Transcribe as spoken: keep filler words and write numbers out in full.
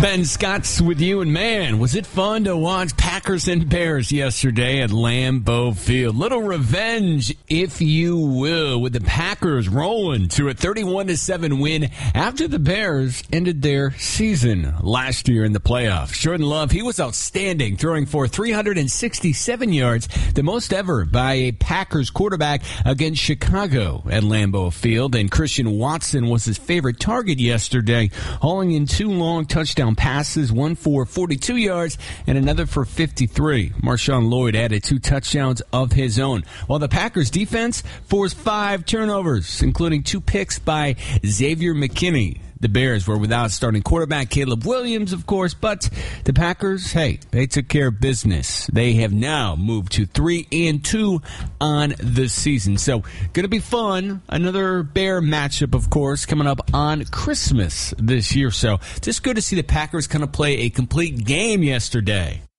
Ben Scott's with you, and man, was it fun to watch Packers and Bears yesterday at Lambeau Field. Little revenge, if you will, with the Packers rolling to a thirty-one to seven win after the Bears ended their season last year in the playoffs. Jordan Love, he was outstanding, throwing for three hundred sixty-seven yards, the most ever by a Packers quarterback against Chicago at Lambeau Field, and Christian Watson was his favorite target yesterday, hauling in two long touchdown passes, one for forty-two yards and another for fifty-three. Marshawn Lloyd added two touchdowns of his own, while the Packers defense forced five turnovers, including two picks by Xavier McKinney. The Bears were without starting quarterback Caleb Williams, of course, but the Packers, hey, they took care of business. They have now moved to three and two on the season. So, going to be fun. Another Bear matchup, of course, coming up on Christmas this year. So, just good to see the Packers kind of play a complete game yesterday.